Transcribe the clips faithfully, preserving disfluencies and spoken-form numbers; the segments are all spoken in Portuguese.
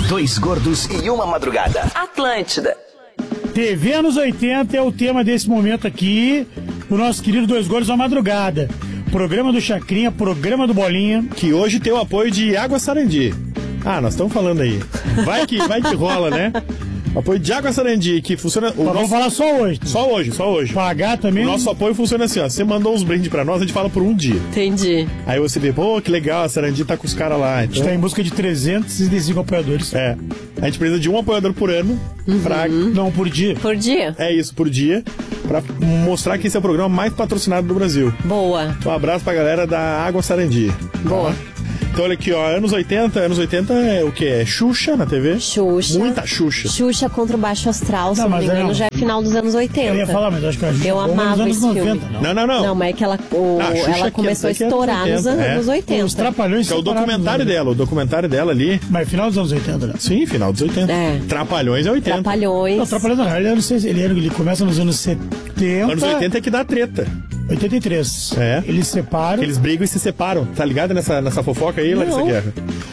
Dois gordos e uma madrugada. Atlântida. T V anos oitenta é o tema desse momento aqui, do nosso querido Dois Gordos à Madrugada. Programa do Chacrinha, programa do Bolinha. Que hoje tem o apoio de Água Sarandi. Ah, nós estamos falando aí. Vai que, vai que rola, né? Apoio de Água Sarandi, que funciona... O Mas vamos nosso... falar só hoje. Só hoje, só hoje. Pagar também. O nosso apoio funciona assim, ó. Você mandou uns brindes pra nós, a gente fala por um dia. Entendi. Aí você vê, pô, que legal, a Sarandi tá com os caras lá. A gente Então... tá em busca de trezentos e sessenta e cinco apoiadores. É. A gente precisa de um apoiador por ano. Uhum. Pra... Não, por dia. Por dia? É isso, por dia. Pra mostrar que esse é o programa mais patrocinado do Brasil. Boa. Um abraço pra galera da Água Sarandi. Boa. Tá? Então olha aqui, ó, anos oitenta, anos oitenta é o que? É Xuxa na T V? Xuxa. Muita Xuxa. Xuxa contra o Baixo Astral, se Não, não me mas engano, não. já é final dos anos oitenta. Eu ia falar, mas acho que a gente Eu chegou nos amava anos esse filme. noventa, não. Não, não, não. Não, mas é que ela, o, Ah, a Xuxa ela que- começou a essa aqui é estourar nos oitenta, anos é. oitenta. Os Trapalhões Que é o separados documentário nos anos- dela, o documentário dela ali. Mas final dos anos oitenta, né? Sim, final dos oitenta. É. Trapalhões é oitenta. Trapalhões. Não, Trapalhões na real, ele, é anos sessenta, ele, ele começa nos anos setenta. Anos oitenta é que dá treta. oitenta e três. É. Eles separam. Eles brigam e se separam. Tá ligado nessa, nessa fofoca aí, Larissa Não. Guerra?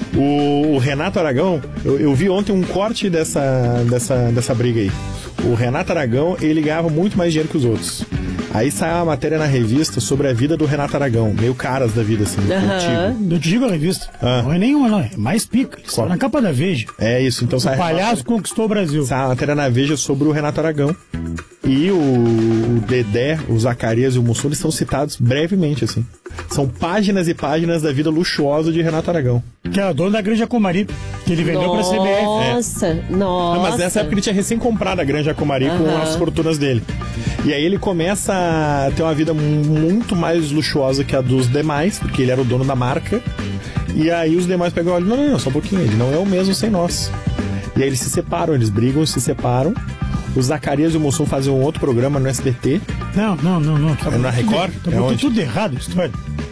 O, o Renato Aragão, eu, eu vi ontem um corte dessa, dessa, dessa briga aí. O Renato Aragão, ele ganhava muito mais dinheiro que os outros. Aí saiu uma matéria na revista sobre a vida do Renato Aragão. Meio caras da vida, assim. Aham. Contigo. Eu te digo a revista. Ah. Não é nenhuma, não. É mais pica. Eles Qual? estão na capa da Veja. É isso, então sai... O palhaço conquistou o Brasil. Sai uma matéria na Veja sobre o Renato Aragão. E o, o Dedé, o Zacarias e o Mussum, eles são citados brevemente, assim. São páginas e páginas da vida luxuosa de Renato Aragão. Que é o dono da Granja Comari, que ele vendeu pra C B F. Nossa, nossa. Não, mas nessa época ele tinha recém comprado a Granja Comari com Aham. as fortunas dele. E aí ele começa a ter uma vida muito mais luxuosa que a dos demais, porque ele era o dono da marca. E aí os demais pegam e olham, não, não, não, só um pouquinho, ele não é o mesmo sem nós. E aí eles se separam, eles brigam, se separam. O Zacarias e o Mussum fazem um outro programa no S B T. Não, não, não, não. Tá É na tudo- Record? Tá É botando onde? tudo errado a história.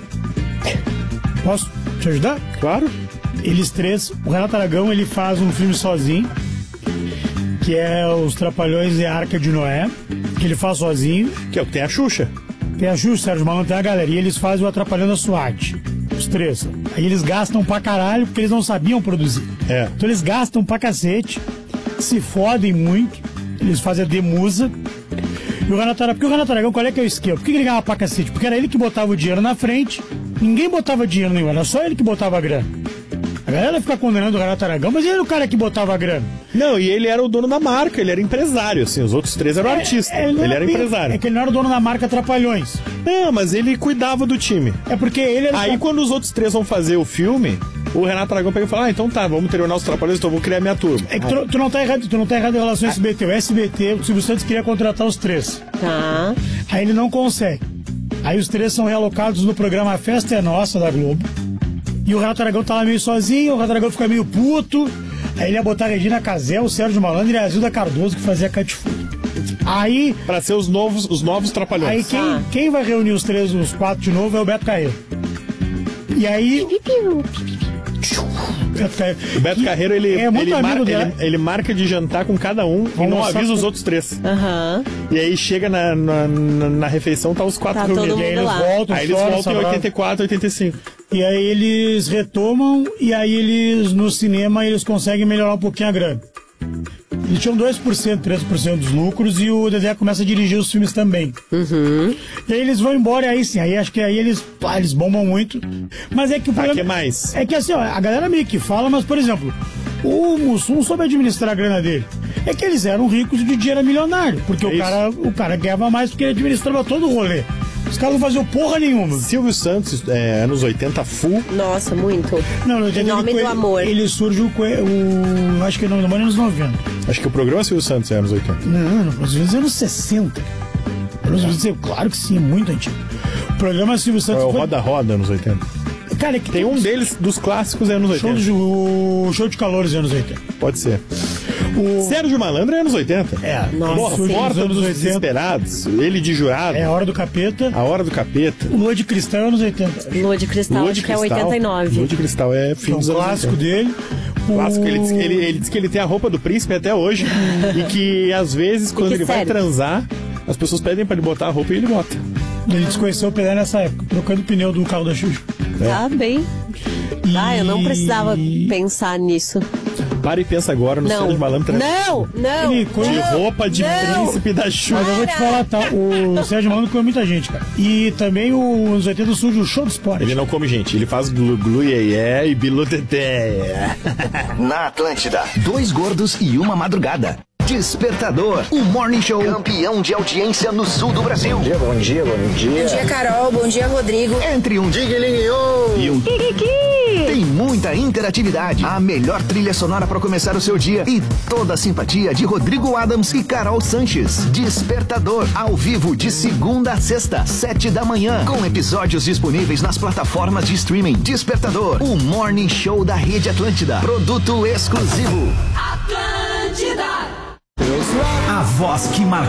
Posso te ajudar? Claro. Eles três, o Renato Aragão, ele faz um filme sozinho, que é Os Trapalhões e a Arca de Noé, que ele faz sozinho. Que é o que tem a Xuxa. Tem a Xuxa, o Sérgio Malandro, tem a galera. E eles fazem o Atrapalhando a SWAT. Os três. Aí eles gastam pra caralho, porque eles não sabiam produzir. É. Então eles gastam pra cacete, se fodem muito, eles fazem a demusa. E o Renato Aragão, porque o Renato Aragão, qual é que é o esquema? Por que ele ganhava pra cacete? Porque era ele que botava o dinheiro na frente, ninguém botava dinheiro nenhum, era só ele que botava a grana. A galera fica condenando o Renato Aragão, mas ele era o cara que botava a grana. Não, e ele era o dono da marca, ele era empresário, assim, os outros três eram artistas. É, Ele, não era bem- empresário. É que ele não era o dono da marca Trapalhões. Não, mas ele cuidava do time. É porque ele era... Aí quando os outros três vão fazer o filme, o Renato Aragão pega e fala, ah, então tá, vamos terminar os Trapalhões, então eu vou criar minha turma. É que tu, tu não tá errado, tu não tá errado em relação ao S B T. O S B T, o Silvio Santos queria contratar os três. Tá. Aí ele não consegue. Aí os três são realocados no programa A Festa é Nossa, da Globo. E o Renato Aragão tá lá meio sozinho, o Renato Aragão fica meio puto. Aí ele ia botar a Regina Casé, o Sérgio Malandro e a Zilda Cardoso, que fazia Catifudo. Aí, Pra ser os novos, os novos Trapalhões. aí quem, Ah. quem vai reunir os três, os quatro de novo, é o Beto Carreiro. E aí... Beto Carreiro. O Beto Carreiro, ele, É muito ele, amigo mar- dela. ele, ele marca de jantar com cada um e não Almoçar avisa os com- outros três. Aham. E aí chega na, na, na, na refeição, tá os quatro Tá todo reunidos. E aí mundo eles lá. voltam, Aí eles choram, voltam em sabrão. oitenta e quatro, oitenta e cinco. E aí eles retomam e aí eles, no cinema, eles conseguem melhorar um pouquinho a grana. Eles tinham dois por cento, três por cento dos lucros e o Dedé começa a dirigir os filmes também. Uhum. E aí eles vão embora e aí sim, aí acho que aí eles, pá, eles bombam muito. Mas é que o Tá, problema... que mais? É que assim, ó, a galera meio que fala, mas por exemplo, o Mussum soube administrar a grana dele. É que eles eram ricos e o Didi era milionário, porque É o, isso. cara, o cara ganhava mais porque ele administrava todo o rolê. Os caras não faziam porra nenhuma. Silvio Santos, é, anos oitenta, full. Nossa, muito. Não, não, Em nome do amor. Ele surge o, Coe- o acho que não, não, anos noventa. Acho que o programa Silvio Santos é anos oitenta. Não, não, nos anos sessenta. Anos sessenta, claro que sim, é muito antigo. O programa Silvio É Santos o foi... Roda Roda, anos oitenta. Cara, é que Tem um deles, dos clássicos, é anos show oitenta. de, o show de calores dos anos oitenta. Pode ser. O... Sérgio Malandro é anos oitenta. É, Nossa, Porra, sim. Porta anos dos oitenta. Desesperados, ele de jurado, É a Hora do Capeta. A Hora do Capeta. O Lua de Cristal é anos oitenta. Lua de Cristal, Lua acho de que é Cristal. oitenta e nove. Lua de Cristal é Que é fim um dos anos clássico oitenta. dele. O... Clássico, ele diz, que ele, ele diz que ele tem a roupa do príncipe até hoje e que às vezes quando que ele vai serve. transar, as pessoas pedem pra ele botar a roupa e ele bota. Ele desconheceu o Pelé nessa época, trocando o pneu do carro da Xuxa. Tá bem. E- Ah, eu não precisava pensar nisso. Para e pensa agora no Não. Sérgio Malandro. Não, não. Ele co- De não, roupa de não. príncipe da chuva. Mas eu vou te falar, tá? O Sérgio Malandro come muita gente, cara. E também o Zé do Sul, o show do esporte. Ele não come gente, ele faz glu-glu iê e biluteté. Na Atlântida, dois gordos e uma madrugada. Despertador, o Morning Show, campeão de audiência no sul do Brasil. Bom dia, bom dia, bom dia. Bom dia, Carol. Bom dia, Rodrigo. Entre um Digilinho e um tem muita interatividade, a melhor trilha sonora para começar o seu dia e toda a simpatia de Rodrigo Adams e Carol Sanches. Despertador, ao vivo de segunda a sexta, sete da manhã, com episódios disponíveis nas plataformas de streaming. Despertador, o Morning Show da Rede Atlântida, produto exclusivo. Atlântida. A voz que marcou